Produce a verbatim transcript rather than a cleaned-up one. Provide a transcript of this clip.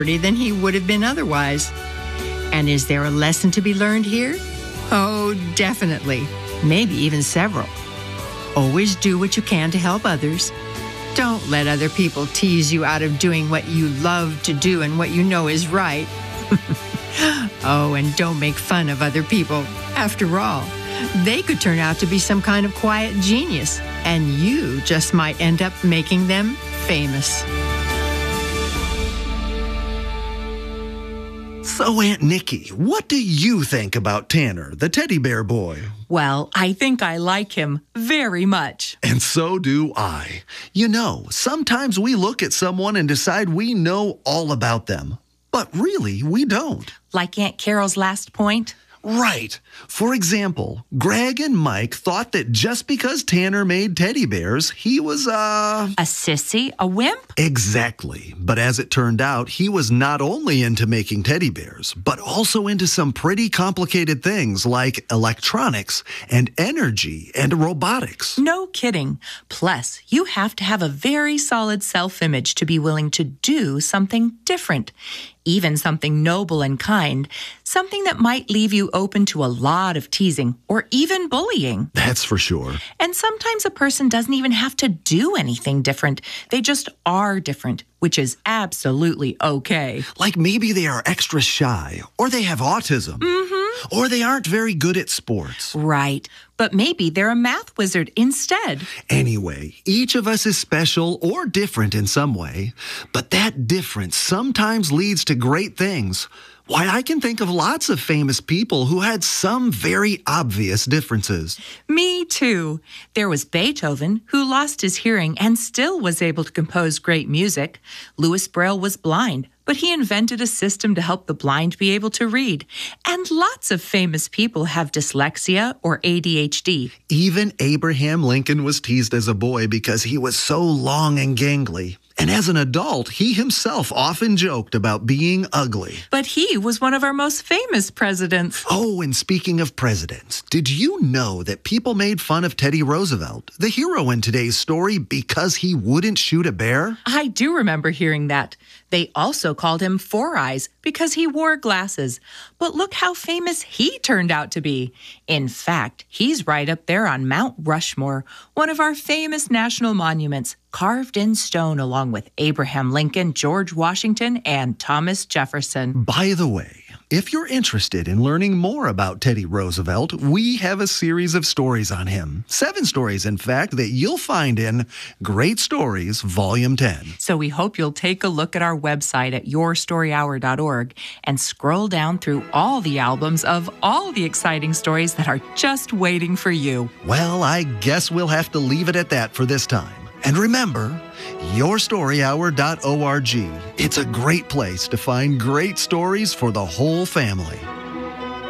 than he would have been otherwise. And is there a lesson to be learned here? Oh, definitely. Maybe even several. Always do what you can to help others. Don't let other people tease you out of doing what you love to do and what you know is right. Oh, and don't make fun of other people. After all, they could turn out to be some kind of quiet genius, and you just might end up making them famous. So, Aunt Nikki, what do you think about Tanner, the teddy bear boy? Well, I think I like him very much. And so do I. You know, sometimes we look at someone and decide we know all about them. But really, we don't. Like Aunt Carol's last point? Right. For example, Greg and Mike thought that just because Tanner made teddy bears, he was, uh... a sissy? A wimp? Exactly. But as it turned out, he was not only into making teddy bears, but also into some pretty complicated things like electronics and energy and robotics. No kidding. Plus, you have to have a very solid self-image to be willing to do something different. Even something noble and kind, something that might leave you open to a lot of teasing or even bullying. That's for sure. And sometimes a person doesn't even have to do anything different. They just are different, which is absolutely okay. Like maybe they are extra shy, or they have autism, Mm-hmm. or they aren't very good at sports. Right. But maybe they're a math wizard instead. Anyway, each of us is special or different in some way, but that difference sometimes leads to great things. Why, I can think of lots of famous people who had some very obvious differences. Me too. There was Beethoven, who lost his hearing and still was able to compose great music. Louis Braille was blind, but he invented a system to help the blind be able to read. And lots of famous people have dyslexia or A D H D. Even Abraham Lincoln was teased as a boy because he was so long and gangly. And as an adult, he himself often joked about being ugly. But he was one of our most famous presidents. Oh, and speaking of presidents, did you know that people made fun of Teddy Roosevelt, the hero in today's story, because he wouldn't shoot a bear? I do remember hearing that. They also called him Four Eyes because he wore glasses. But look how famous he turned out to be. In fact, he's right up there on Mount Rushmore, one of our famous national monuments, carved in stone along with Abraham Lincoln, George Washington, and Thomas Jefferson. By the way, if you're interested in learning more about Teddy Roosevelt, we have a series of stories on him. Seven stories, in fact, that you'll find in Great Stories, Volume ten. So we hope you'll take a look at our website at your story hour dot org and scroll down through all the albums of all the exciting stories that are just waiting for you. Well, I guess we'll have to leave it at that for this time. And remember, your story hour dot org. It's a great place to find great stories for the whole family.